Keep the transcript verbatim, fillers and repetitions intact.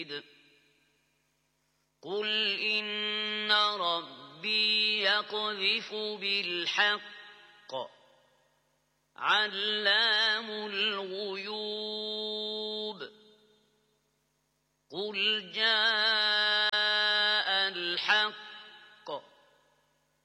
قل إن ربي يقذف بالحق علام الغيوب قل جاء